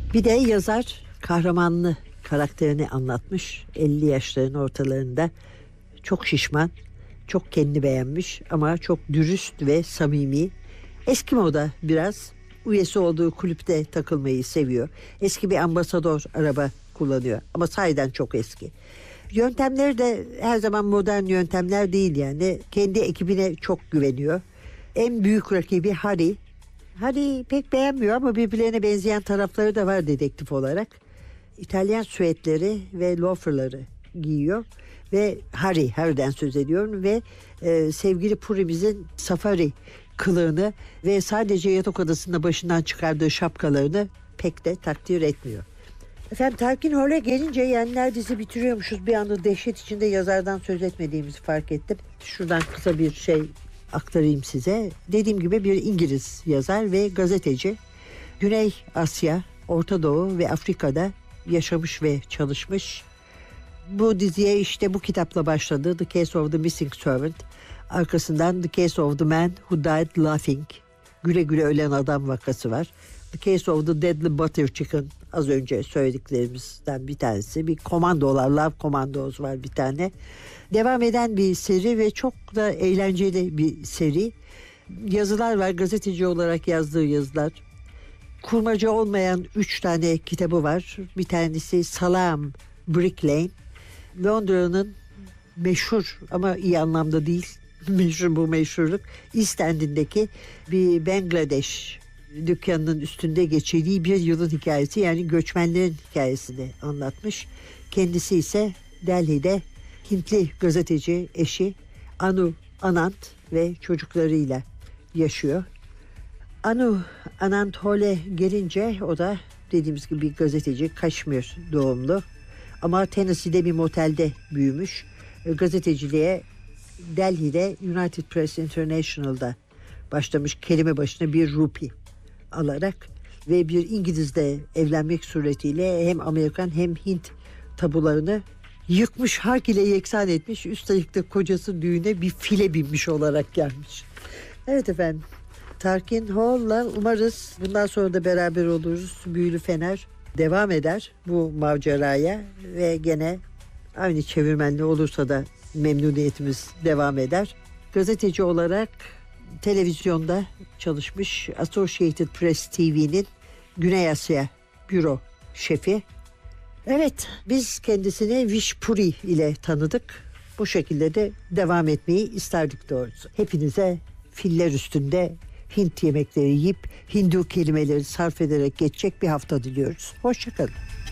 Bir de yazar kahramanlı karakterini anlatmış. 50 yaşların ortalarında, çok şişman, çok kendini beğenmiş ama çok dürüst ve samimi. Eski moda biraz. Üyesi olduğu kulüpte takılmayı seviyor. Eski bir ambasador araba kullanıyor ama sahiden çok eski. Yöntemleri de her zaman modern yöntemler değil yani. Kendi ekibine çok güveniyor. En büyük rakibi Harry. Harry pek beğenmiyor ama birbirlerine benzeyen tarafları da var dedektif olarak. İtalyan süetleri ve loaferları giyiyor. Ve Harry'den söz ediyorum ve sevgili Purimizin safari kılığını ve sadece yatak odasında başından çıkardığı şapkalarını pek de takdir etmiyor. Efendim, Tarkin Hall'e gelince Yenler dizi bitiriyormuşuz. Bir anda dehşet içinde yazardan söz etmediğimizi fark ettim. Şuradan kısa bir şey aktarayım size. Dediğim gibi bir İngiliz yazar ve gazeteci. Güney Asya, Orta Doğu ve Afrika'da yaşamış ve çalışmış. Bu diziye işte bu kitapla başladı. The Case of the Missing Servant. Arkasından The Case of the Man Who Died Laughing. Güle güle ölen adam vakası var. The Case of the Deadly Butter Chicken, az önce söylediklerimizden bir tanesi. Bir komandolar, Love Commandos var bir tane. Devam eden bir seri ve çok da eğlenceli bir seri. Yazılar var, gazeteci olarak yazdığı yazılar. Kurmaca olmayan 3 tane kitabı var. Bir tanesi Salam Brick Lane. Londra'nın meşhur ama iyi anlamda değil, meşhurluk East End'indeki bir Bangladeş dükkanının üstünde geçirdiği bir yılın hikayesi, yani göçmenlerin hikayesini anlatmış. Kendisi ise Delhi'de Hintli gazeteci eşi Anu Anant ve çocuklarıyla yaşıyor. Anu Anant Hall'e gelince o da dediğimiz gibi bir gazeteci, Kaşmir doğumlu ama Tennessee'de bir motelde büyümüş. Gazeteciliğe Delhi'de United Press International'da başlamış, kelime başına bir rupi alarak ve bir İngiliz'le evlenmek suretiyle hem Amerikan hem Hint tabularını yıkmış, hark ile yeksan etmiş. Üstelik de kocası düğüne bir file binmiş olarak gelmiş. Evet efendim, Tarkin Hall'la umarız bundan sonra da beraber oluruz. Büyülü Fener devam eder bu maceraya ve gene aynı çevirmenli olursa da memnuniyetimiz devam eder. Gazeteci olarak televizyonda çalışmış, Associated Press TV'nin Güney Asya büro şefi. Evet, biz kendisini Vish Puri ile tanıdık. Bu şekilde de devam etmeyi isterdik doğrusu. Hepinize filler üstünde Hint yemekleri yiyip Hindu kelimeleri sarf ederek geçecek bir hafta diliyoruz. Hoşça kalın.